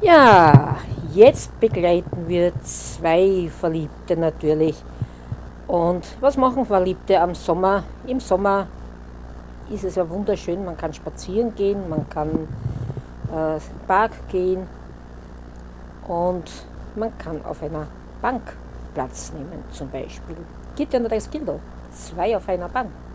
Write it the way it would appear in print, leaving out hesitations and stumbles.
Ja, jetzt begleiten wir zwei Verliebte natürlich. Und was machen Verliebte am Sommer? Im Sommer ist es ja wunderschön, man kann spazieren gehen, man kann im Park gehen und man kann auf einer Bank Platz nehmen zum Beispiel. Geht ja nur das Kilo. Zwei auf einer Bank.